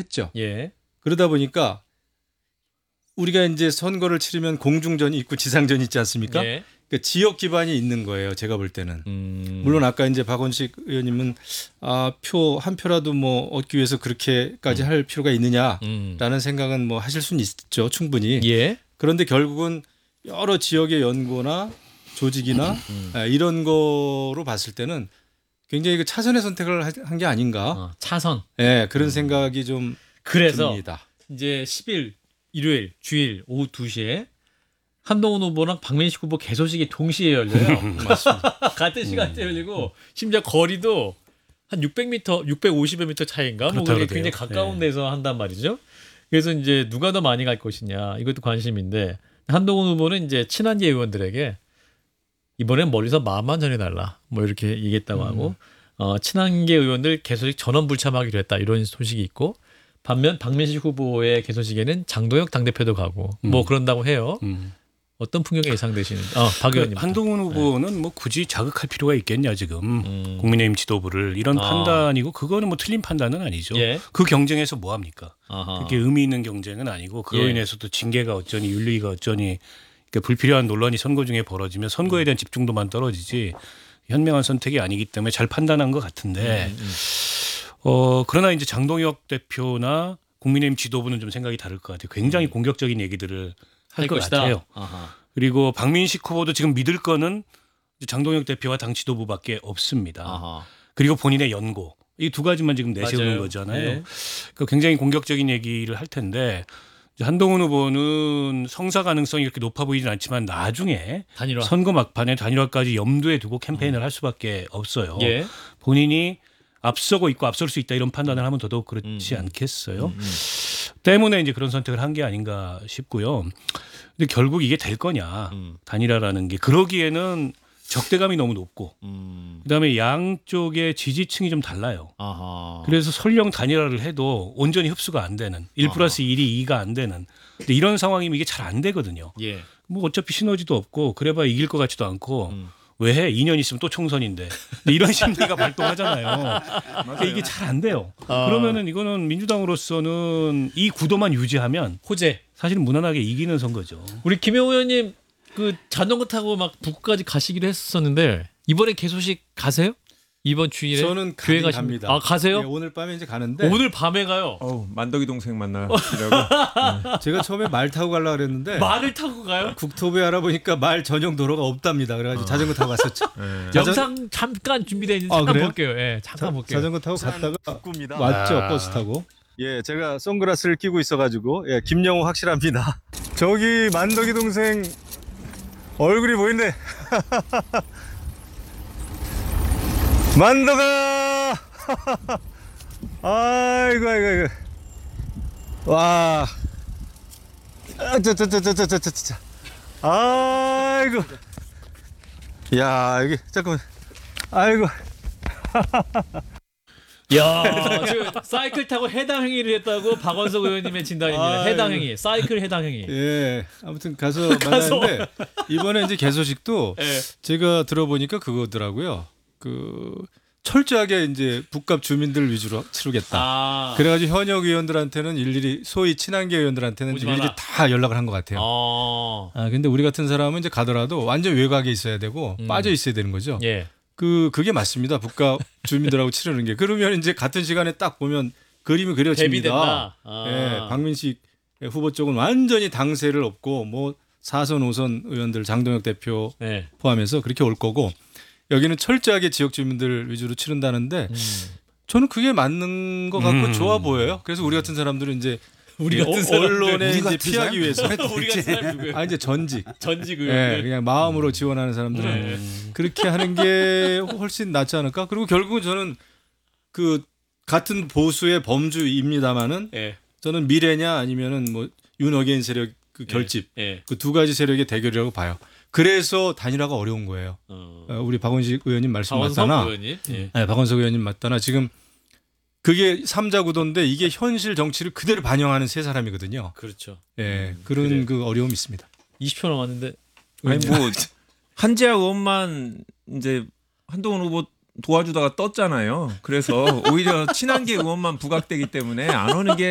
했죠. 예. 그러다 보니까 우리가 이제 선거를 치르면 공중전이 있고 지상전이 있지 않습니까? 예. 그러니까 지역 기반이 있는 거예요. 제가 볼 때는. 물론 아까 이제 박원식 의원님은 표 한 표라도 뭐 얻기 위해서 그렇게까지 할 필요가 있느냐라는 생각은 뭐 하실 수는 있죠. 충분히. 예. 그런데 결국은 여러 지역의 연고나 조직이나 이런 거로 봤을 때는 굉장히 그 차선의 선택을 한 게 아닌가. 차선. 네, 그런 생각이 좀 그래서 듭니다. 이제 10일 일요일 주일 오후 2시에 한동훈 후보랑 박민식 후보 개소식이 동시에 열려요. 맞습니다. 같은 시간대에 열리고 심지어 거리도 한 600m, 650m 차이인가? 뭐 그렇다고 굉장히 그래요. 가까운 네. 데서 한단 말이죠. 그래서 이제 누가 더 많이 갈 것이냐 이것도 관심인데 한동훈 후보는 이제 친한계 의원들에게 이번엔 멀리서 마음만 전해달라 뭐 이렇게 얘기했다고 하고 친한계 의원들 개소식 전원불참하기로 했다 이런 소식이 있고 반면 박민식 후보의 개소식에는 장동혁 당대표도 가고 뭐 그런다고 해요. 어떤 풍경이 예상되시는지. 박 의원님. 한동훈 후보는 뭐 굳이 자극할 필요가 있겠냐 지금 국민의힘 지도부를 이런 판단이고 그거는 뭐 틀린 판단은 아니죠. 예. 그 경쟁에서 뭐 합니까? 아하. 그게 의미 있는 경쟁은 아니고 그로 예. 인해서 또 징계가 어쩌니 윤리가 어쩌니 그러니까 불필요한 논란이 선거 중에 벌어지면 선거에 대한 집중도만 떨어지지 현명한 선택이 아니기 때문에 잘 판단한 것 같은데 그러나 이제 장동혁 대표나 국민의힘 지도부는 좀 생각이 다를 것 같아요. 굉장히 공격적인 얘기들을 할 것 같아요. 아하. 그리고 박민식 후보도 지금 믿을 거는 장동혁 대표와 당 지도부밖에 없습니다. 아하. 그리고 본인의 연고 이 두 가지만 지금 내세우는 맞아요. 거잖아요. 네. 그러니까 굉장히 공격적인 얘기를 할 텐데 한동훈 후보는 성사 가능성이 이렇게 높아 보이진 않지만 나중에 단일화. 선거 막판에 단일화까지 염두에 두고 캠페인을 할 수밖에 없어요. 예. 본인이 앞서고 있고 앞설 수 있다 이런 판단을 하면 더더욱 그렇지 않겠어요. 때문에 이제 그런 선택을 한 게 아닌가 싶고요. 근데 결국 이게 될 거냐 단일화라는 게 그러기에는 적대감이 너무 높고 그다음에 양쪽의 지지층이 좀 달라요. 아하. 그래서 설령 단일화를 해도 온전히 흡수가 안 되는 1+1이 2가 안 되는 근데 이런 상황이면 이게 잘 안 되거든요. 예. 뭐 어차피 시너지도 없고 그래봐야 이길 것 같지도 않고 왜 해? 2년 있으면 또 총선인데 이런 심리가 발동하잖아요. 그러니까 이게 잘 안 돼요. 그러면은 이거는 민주당으로서는 이 구도만 유지하면 호재. 사실은 무난하게 이기는 선거죠. 우리 김영호 의원님 그 자전거 타고 막 북까지 가시기로 했었는데 이번에 개소식 가세요? 이번 주일에 저는 교회 가긴 가십니다. 갑니다. 가세요? 예, 오늘 밤에 이제 가는데 오늘 밤에 가요. 만덕이 동생 만나려고. 제가 처음에 말 타고 가려고 그랬는데 말을 타고 가요? 국토부에 알아보니까 말 전용 도로가 없답니다. 그래가지고 자전거 타고 갔었죠. 영상 잠깐 준비되어 있는데 잠깐 그래요? 볼게요. 예, 잠깐 볼게요. 자전거 타고 갔다가 왔죠. 버스 타고. 예, 제가 선글라스를 끼고 있어가지고 예, 김영호 확실합니다. 저기 만덕이 동생 얼굴이 보이네. 만덕아! 아이고. 와. 자. 아이고. 야, 이게 잠깐만. 아이고. 야, 지금 사이클 타고 해당 행위를 했다고 박원석 의원님의 진단입니다. 해당 행위, 사이클 해당 행위. 예, 아무튼 가서 만났는데 이번에 이제 개소식도 예. 제가 들어보니까 그거더라고요. 그 철저하게 이제 북갑 주민들 위주로 치르겠다. 그래가지고 현역 의원들한테는 일일이 소위 친한계 의원들한테는 오지 일일이 마라. 다 연락을 한 것 같아요. 근데 우리 같은 사람은 이제 가더라도 완전 외곽에 있어야 되고 빠져 있어야 되는 거죠. 예. 그게 맞습니다. 북갑 주민들하고 치르는 게. 그러면 이제 같은 시간에 딱 보면 그림이 그려집니다. 대비된다. 예, 박민식 후보 쪽은 완전히 당세를 업고 뭐 4선 5선 의원들 장동혁 대표 네. 포함해서 그렇게 올 거고 여기는 철저하게 지역 주민들 위주로 치른다는데 저는 그게 맞는 것 같고 좋아 보여요. 그래서 우리 같은 사람들은 이제 우리 같은 사람들. 언론에 우리 이제 같은 피하기 위해서 우리 같은 사람 누구예요? 이제 전직 의원들. 예, 그냥 마음으로 지원하는 사람들은 그렇게 하는 게 훨씬 낫지 않을까? 그리고 결국은 저는 그 같은 보수의 범주입니다만은 예. 저는 미래냐 아니면은 뭐 윤어게인 세력 그 결집 예. 그 두 가지 세력의 대결이라고 봐요. 그래서 단일화가 어려운 거예요. 우리 박원식 의원님 말씀 박원석 맞다나, 의원님. 예. 네, 박원석 의원님 맞다나 지금 그게 삼자 구도인데 이게 현실 정치를 그대로 반영하는 세 사람이거든요. 그렇죠. 예, 그런 그래요. 그 어려움이 있습니다. 20초 남았는데 아니 뭐 한지아 의원만 이제 한동훈 후보 도와주다가 떴잖아요. 그래서 오히려 친한계 의원만 부각되기 때문에 안 오는 게